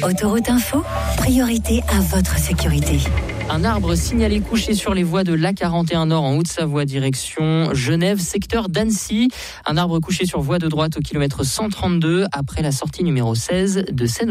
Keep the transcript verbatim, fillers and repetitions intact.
Autoroute Info, priorité à votre sécurité. Un arbre signalé couché sur les voies de l'A quarante et un Nord en Haute-Savoie, direction Genève, secteur d'Annecy. Un arbre couché sur voie de droite au kilomètre cent trente-deux après la sortie numéro seize de Seine.